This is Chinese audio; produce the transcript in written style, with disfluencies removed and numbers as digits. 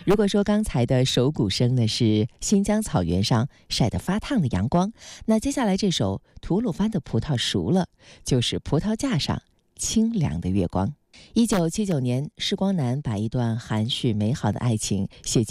如果说刚才的手鼓声呢是新疆草原上晒得发烫的阳光，那接下来这首吐鲁番的葡萄熟了，就是葡萄架上清凉的月光。1979年，施光南把一段含蓄美好的爱情写进